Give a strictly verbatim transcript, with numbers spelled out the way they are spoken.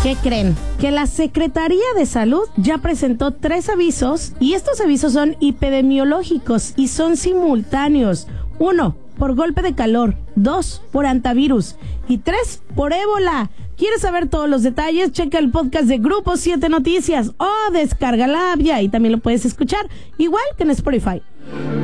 ¿Qué creen? Que la Secretaría de Salud ya presentó tres avisos y estos avisos son epidemiológicos y son simultáneos. Uno, por golpe de calor. Dos, por antivirus. Y tres, por ébola. ¿Quieres saber todos los detalles? Checa el podcast de Grupo siete Noticias o descarga la app y ahí también lo puedes escuchar, igual que en Spotify.